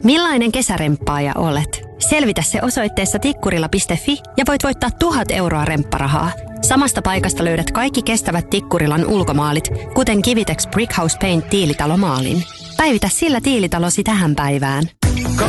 Millainen kesäremppaaja olet? Selvitä se osoitteessa tikkurila.fi ja voit voittaa 1 000 euroa rempparahaa. Samasta paikasta löydät kaikki kestävät Tikkurilan ulkomaalit, kuten Kivitex Brickhouse Paint tiilitalomaalin. Päivitä sillä tiilitalosi tähän päivään.